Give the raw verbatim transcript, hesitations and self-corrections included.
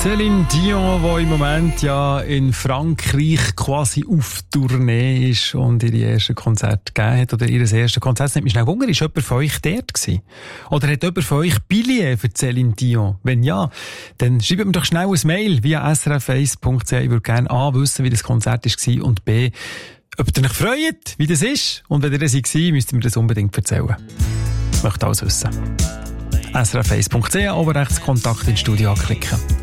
Céline Dion, die im Moment ja in Frankreich quasi auf Tournee ist und ihre ersten Konzerte gegeben hat, oder ihr erstes Konzert. Das nimmt mich schnell Wunder, ist jemand von euch dort gewesen? Oder hat jemand von euch Billett für Céline Dion? Wenn ja, dann schreibt mir doch schnell ein Mail via s r f eins punkt c h. Ich würde gerne A, wissen, wie das Konzert war und B, ob ihr euch freut, wie das ist. Und wenn ihr das war, müsst ihr mir das unbedingt erzählen. Ich möchte alles wissen. s r f eins punkt c h, oben rechts Kontakt ins Studio anklicken.